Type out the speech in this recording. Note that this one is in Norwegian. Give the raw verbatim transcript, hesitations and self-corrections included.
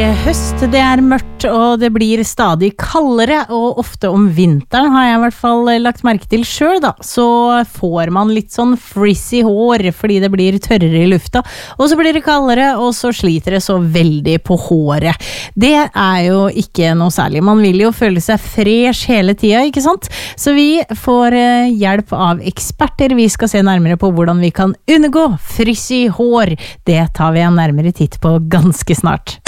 Høst, det er mørkt og det blir stadig kaldere, og ofte om vinteren har jeg i hvert fall lagt merke til selv da, så får man litt sånn frizzy hår fordi det blir tørrere i lufta, og så blir det kaldere, og så sliter det så veldig på håret. Det er jo ikke noe særlig, man vil jo føle seg fresh hele tida, ikke sant? Så vi får hjelp av eksperter, vi skal se nærmere på hvordan vi kan unngå frizzy hår. Det tar vi en nærmere titt på ganske snart.